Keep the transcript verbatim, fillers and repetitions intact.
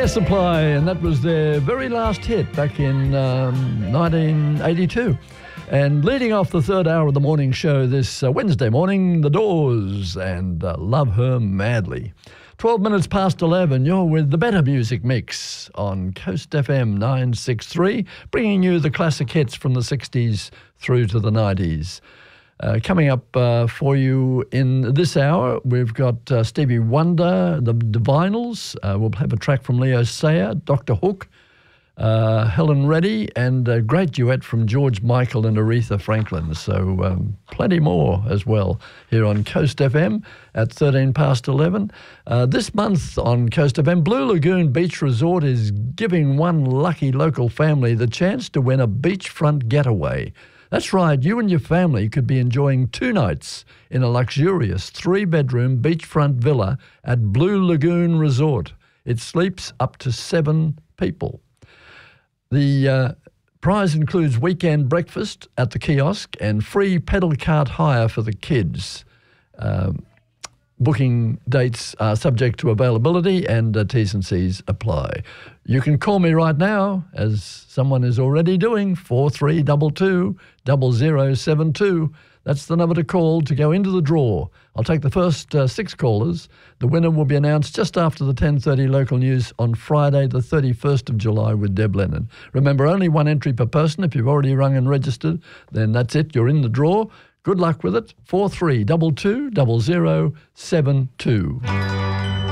Air Supply, and that was their very last hit back in um, nineteen eighty-two. And leading off the third hour of the morning show this uh, Wednesday morning, The Doors and uh, Love Her Madly. twelve minutes past eleven, you're with the Better Music Mix on Coast F M nine sixty-three, bringing you the classic hits from the sixties through to the nineties. Uh, coming up uh, for you in this hour, we've got uh, Stevie Wonder, the Divinyls. Uh, we'll have a track from Leo Sayer, Doctor Hook, uh, Helen Reddy, and a great duet from George Michael and Aretha Franklin. So um, plenty more as well here on Coast F M at thirteen past eleven. Uh, this month on Coast F M, Blue Lagoon Beach Resort is giving one lucky local family the chance to win a beachfront getaway. That's right, you and your family could be enjoying two nights in a luxurious three-bedroom beachfront villa at Blue Lagoon Resort. It sleeps up to seven people. The uh, prize includes weekend breakfast at the kiosk and free pedal cart hire for the kids. Um, Booking dates are subject to availability and uh, T's and C's apply. You can call me right now, as someone is already doing, four three two two, zero zero seven two. That's the number to call to go into the draw. I'll take the first uh, six callers. The winner will be announced just after the ten thirty local news on Friday, the thirty-first of July with Deb Lennon. Remember, only one entry per person. If you've already rung and registered, then that's it. You're in the draw. Good luck with it. four three two two, zero zero seven two.